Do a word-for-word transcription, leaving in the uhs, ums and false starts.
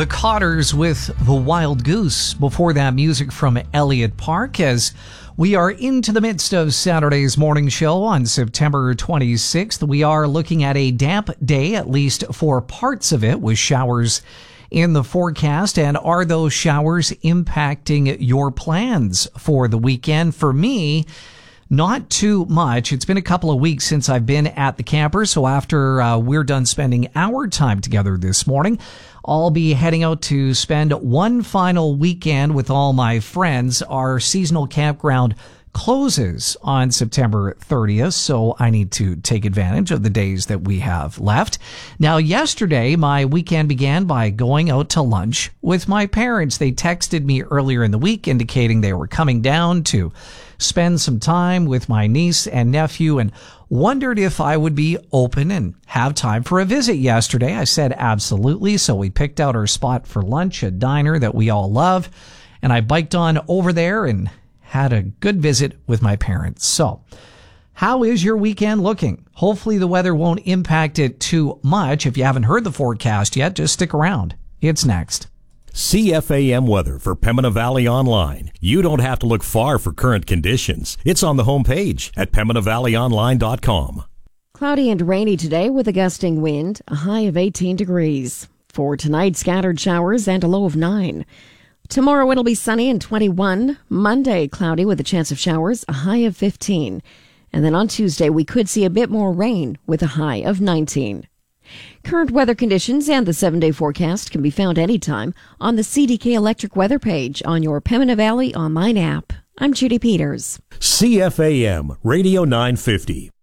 The Cottars with The Wild Goose. Before that, music from Elliott Park, as we are into the midst of Saturday's morning show on September twenty-sixth. We are looking at a damp day, at least for parts of it, with showers in the forecast. And are those showers impacting your plans for the weekend? For me, not too much. It's been a couple of weeks since I've been at the camper, so after uh, we're done spending our time together this morning, I'll be heading out to spend one final weekend with all my friends. Our seasonal campground closes on September thirtieth, so I need to take advantage of the days that we have left. Now, yesterday, my weekend began by going out to lunch with my parents. They texted me earlier in the week indicating they were coming down to spend some time with my niece and nephew and wondered if I would be open and have time for a visit yesterday. I said absolutely, so we picked out our spot for lunch, a diner that we all love, and I biked on over there and had a good visit with my parents. So, how is your weekend looking? Hopefully the weather won't impact it too much. If you haven't heard the forecast yet, just stick around. It's next. C F A M weather for Pembina Valley Online. You don't have to look far for current conditions. It's on the homepage at pembina valley online dot com. Cloudy and rainy today with a gusting wind, a high of eighteen degrees. For tonight, scattered showers and a low of nine. Tomorrow it'll be sunny and twenty-one. Monday, cloudy with a chance of showers, a high of fifteen. And then on Tuesday, we could see a bit more rain with a high of nineteen. Current weather conditions and the seven-day forecast can be found anytime on the C D K Electric weather page on your Pembina Valley online app. I'm Judy Peters. C F A M Radio nine fifty.